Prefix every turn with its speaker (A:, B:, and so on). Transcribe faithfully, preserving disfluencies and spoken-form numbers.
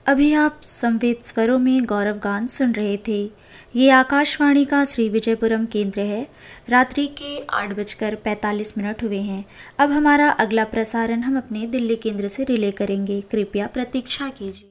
A: अभी आप संवेद स्वरों में गौरव गान सुन रहे थे। ये आकाशवाणी का श्री विजयपुरम केंद्र है। रात्रि के आठ बजकर पैंतालीस मिनट हुए हैं। अब हमारा अगला प्रसारण हम अपने दिल्ली केंद्र से रिले करेंगे। कृपया प्रतीक्षा कीजिए।